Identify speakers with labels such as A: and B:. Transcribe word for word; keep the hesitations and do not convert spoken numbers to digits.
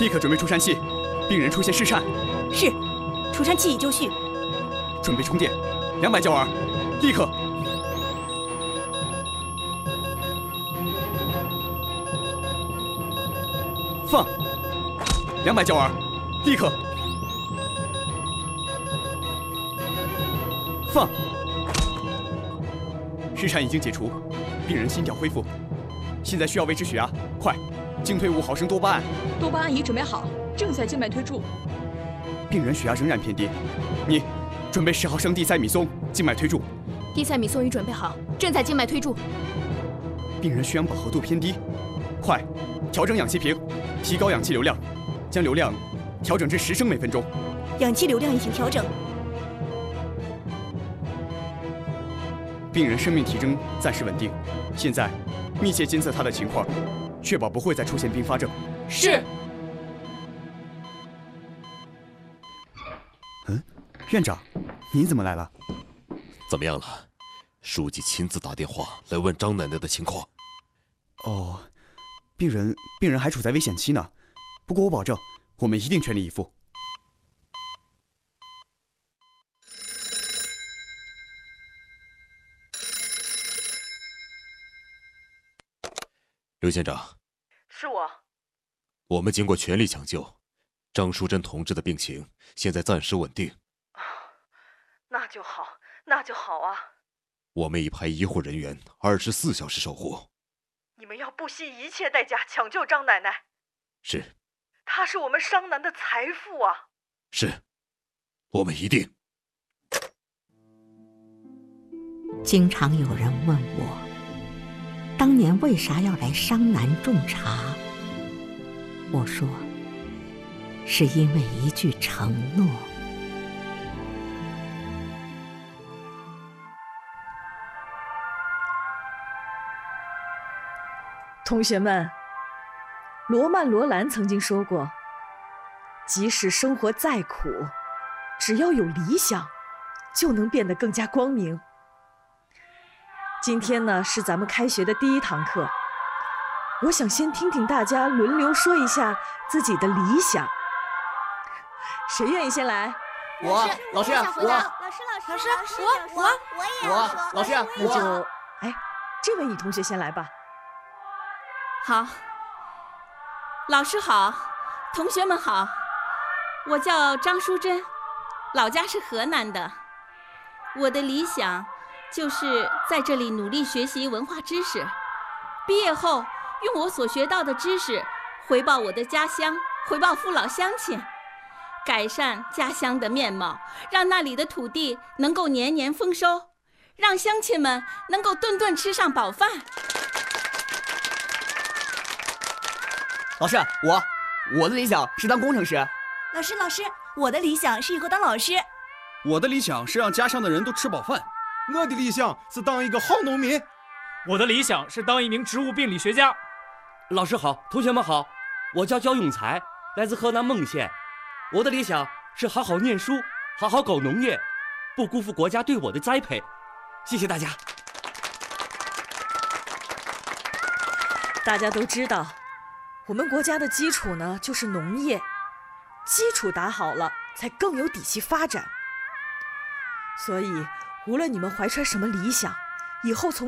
A: 立刻准备除颤器，病人出现室颤。
B: 是，除颤器已就绪。
A: 准备充电，两百焦耳，立刻。放，两百焦耳，立刻。放，室颤已经解除，病人心跳恢复，现在需要维持血压，快，静推五毫升多巴胺。
C: 多巴胺已准备好，正在静脉推注。
A: 病人血压仍然偏低，你准备十毫升地塞米松，静脉推注。
D: 地塞米松已准备好，正在静脉推注。
A: 病人血氧饱和度偏低，快，调整氧气瓶，提高氧气流量，将流量调整至十升每分钟。
B: 氧气流量已经调整。
A: 病人生命体征暂时稳定，现在密切监测他的情况，确保不会再出现并发症。
C: 是。
A: 嗯，院长，您怎么来了？
E: 怎么样了？书记亲自打电话来问张奶奶的情况。
A: 哦，病人病人还处在危险期呢，不过我保证，我们一定全力以赴。
E: 刘县长，
F: 是我。
E: 我们经过全力抢救，张淑珍同志的病情现在暂时稳定。
F: 那就好，那就好啊！
E: 我们已派医护人员二十四小时守护。
F: 你们要不惜一切代价抢救张奶奶。
E: 是。
F: 她是我们商南的财富啊！
E: 是，我们一定。
G: 经常有人问我，当年为啥要来商南种茶？我说，是因为一句承诺。
C: 同学们，罗曼·罗兰曾经说过，即使生活再苦，只要有理想，就能变得更加光明。今天呢，是咱们开学的第一堂课，我想先听听大家轮流说一下自己的理想。谁愿意先来？
H: 我，老师，我，
I: 老师，老师，老师，我，我，我也要说。
H: 老师，
C: 那就，哎，这位女同学先来吧。
J: 好，老师好，同学们好，我叫张淑珍，老家是河南的。我的理想就是在这里努力学习文化知识，毕业后用我所学到的知识回报我的家乡，回报父老乡亲，改善家乡的面貌，让那里的土地能够年年丰收，让乡亲们能够顿顿吃上饱饭。
H: 老师，我我的理想是当工程师。
B: 老师，老师，我的理想是以后当老师。
K: 我的理想是让家乡的人都吃饱饭。
L: 我的理想是当一个好农民。
M: 我的理想是当一名植物病理学家。
N: 老师好，同学们好，我叫焦永才，来自河南孟县。我的理想是好好念书，好好搞农业，不辜负国家对我的栽培。谢谢大家。
C: 大家都知道，我们国家的基础呢就是农业，基础打好了，才更有底气发展。所以，无论你们怀揣什么理想，以后从